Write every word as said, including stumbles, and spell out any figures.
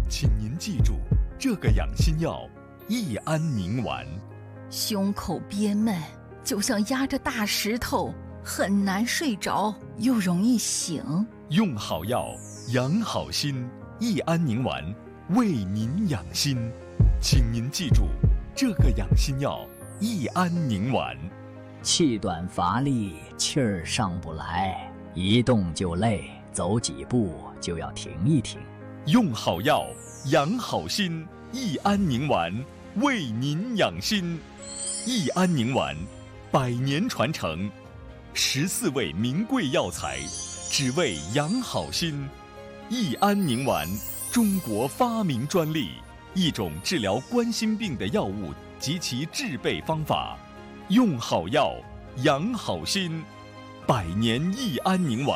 请您记住，这个养心药益安宁丸。 胸口憋闷，就像压着大石头，很难睡着，又容易醒。 用好药，养好心，益安宁丸为您养心。请您记住，这个养心药益安宁丸。 气短乏力，气儿上不来，一动就累，走几步就要停一停。 用好药，养好心，益安宁丸为您养心。益安宁丸，百年传承，十四味名贵药材，只为养好心。益安宁丸，中国发明专利，一种治疗冠心病的药物及其制备方法。用好药，养好心，百年益安宁丸。